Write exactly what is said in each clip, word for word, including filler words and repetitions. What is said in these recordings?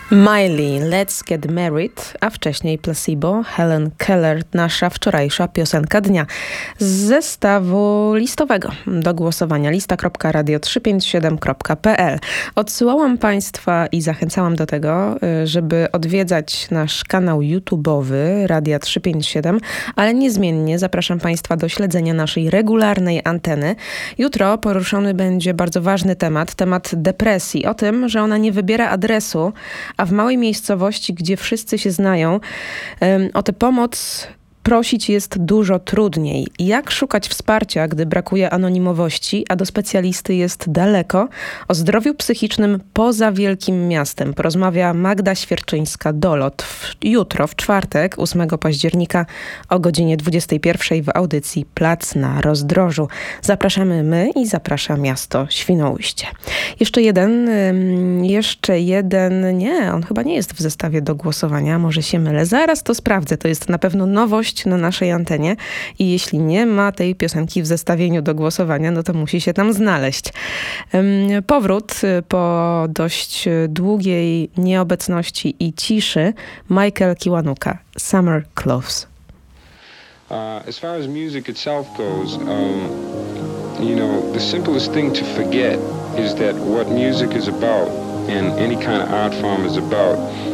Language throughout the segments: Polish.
Miley, Let's Get Married, a wcześniej Placebo, Helen Keller, nasza wczorajsza piosenka dnia z zestawu listowego do głosowania lista kropka radio trzysta pięćdziesiąt siedem kropka p l. Odsyłałam Państwa i zachęcałam do tego, żeby odwiedzać nasz kanał YouTube'owy Radia trzysta pięćdziesiąt siedem, ale niezmiennie zapraszam Państwa do śledzenia naszej regularnej anteny. Jutro poruszony będzie bardzo ważny temat, temat depresji, o tym, że ona nie wybiera adresu, a w małej miejscowości, gdzie wszyscy się znają, o tę pomoc prosić jest dużo trudniej. Jak szukać wsparcia, gdy brakuje anonimowości, a do specjalisty jest daleko? O zdrowiu psychicznym poza wielkim miastem porozmawia Magda Świerczyńska-Dolot w, jutro, w czwartek, ósmego października o godzinie dwudziestej pierwszej w audycji Plac na Rozdrożu. Zapraszamy my i zaprasza miasto Świnoujście. Jeszcze jeden, jeszcze jeden, nie, on chyba nie jest w zestawie do głosowania, może się mylę. Zaraz to sprawdzę, to jest na pewno nowość na naszej antenie i jeśli nie ma tej piosenki w zestawieniu do głosowania, no to musi się tam znaleźć. Powrót po dość długiej nieobecności i ciszy Michael Kiwanuka, Summer Clothes. Uh, as far as music itself goes, um, you know, the simplest thing to forget is that what music is about and any kind of art form is about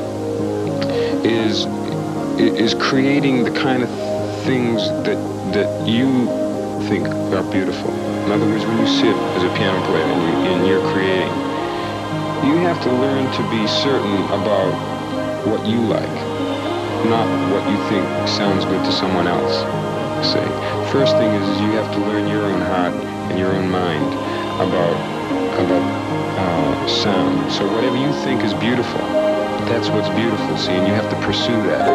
is is creating the kind of things that that you think are beautiful. In other words, when you sit as a piano player and, you, and you're creating, you have to learn to be certain about what you like, not what you think sounds good to someone else. Say, first thing is you have to learn your own heart and your own mind about about uh, sound. So whatever you think is beautiful, that's what's beautiful. See, and you have to pursue that.